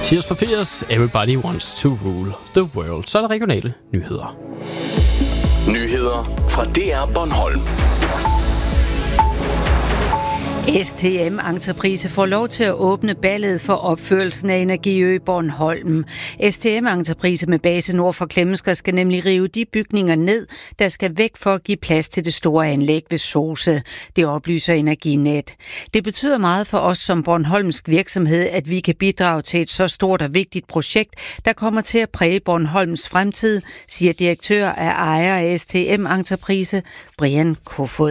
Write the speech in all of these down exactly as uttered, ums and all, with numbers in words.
Tears for Fears, Everybody Wants to Rule the World. Så er der regionale nyheder. Nyheder fra D R Bornholm. S T M Entreprise får lov til at åbne ballet for opførelsen af Energiø Bornholm. S T M Entreprise med base nord for Klemmensker skal nemlig rive de bygninger ned, der skal væk for at give plads til det store anlæg ved Sose. Det oplyser Energinet. Det betyder meget for os som bornholmsk virksomhed, at vi kan bidrage til et så stort og vigtigt projekt, der kommer til at præge Bornholms fremtid, siger direktør af ejer af S T M Entreprise, Brian Kofod.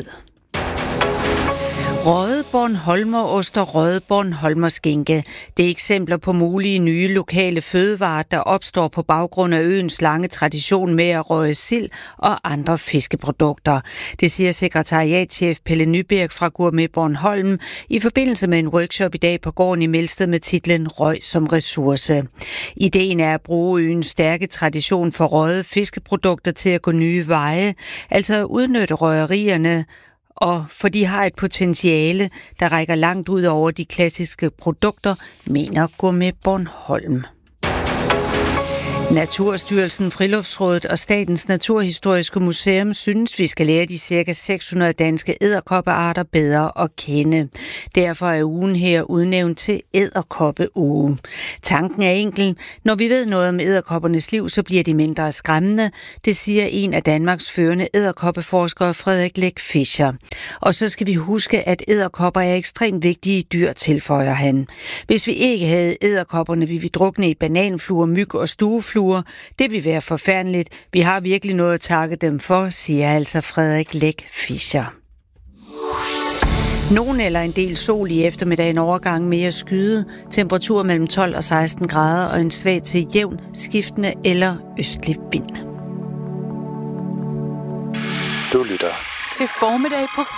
Røde Bornholmerost og røde Bornholmerskinke. Det er eksempler på mulige nye lokale fødevarer, der opstår på baggrund af øens lange tradition med at røge sild og andre fiskeprodukter. Det siger sekretariatschef Pelle Nyberg fra Gourmet Bornholm i forbindelse med en workshop i dag på gården i Melsted med titlen Røg som ressource. Ideen er at bruge øens stærke tradition for røde fiskeprodukter til at gå nye veje, altså at udnytte røgerierne, og for de har et potentiale, der rækker langt ud over de klassiske produkter, mener Gourmet Bornholm. Naturstyrelsen, Friluftsrådet og Statens Naturhistoriske Museum synes, vi skal lære de ca. seks hundrede danske edderkoppearter bedre at kende. Derfor er ugen her udnævnt til edderkoppeuge. Tanken er enkel. Når vi ved noget om edderkoppernes liv, så bliver de mindre skræmmende. Det siger en af Danmarks førende edderkoppeforskere, Frederik Læk Fischer. Og så skal vi huske, at edderkopper er ekstremt vigtige dyr, tilføjer han. Hvis vi ikke havde edderkopperne, ville vi drukne i bananfluer, myg og stuefluer. Det vil være forfærdeligt. Vi har virkelig noget at takke dem for, siger altså Frederik Læk Fischer. Nogen eller en del sol i eftermiddagen, overgang mere skyde, temperatur mellem tolv og seksten grader og en svag til jævn, skiftende eller østlig vind. Du lytter til formiddag på